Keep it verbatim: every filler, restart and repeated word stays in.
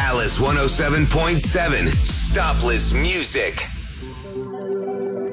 Alice one oh seven point seven, Stopless Music.